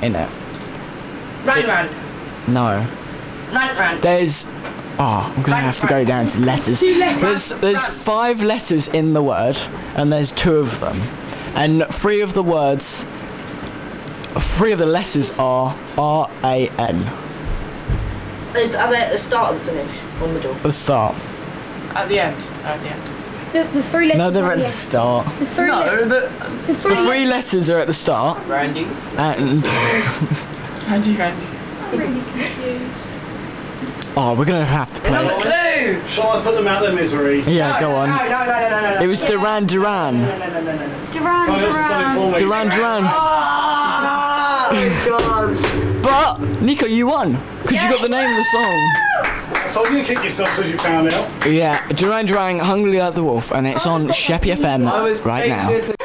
in it. Run. No. Run. There's... Oh, I'm going to have to go down to letters. 2 letters. There's 5 letters in the word, and there's 2 of them. And 3 of the words... 3 of the letters are R-A-N. Are they at the start or the finish? Or middle? The start. At the end. The 3 letters. No, they're at the the end. start. The 3 No, the 3 The 3 letters are at the start, Randy. and... Randy. I'm really confused. Oh, we're gonna have to play Another it. clue! Shall I put them out of their misery? Yeah, go on. No. It was Duran Duran. No. Duran Someone else has done it for me. Duran Duran. Oh, God. But, Nico, you won. Because you got the name of the song. So you kick yourself as you found out. Yeah, Duran Duran, Hungry Like the Wolf, and it's on Sheppy FM right now.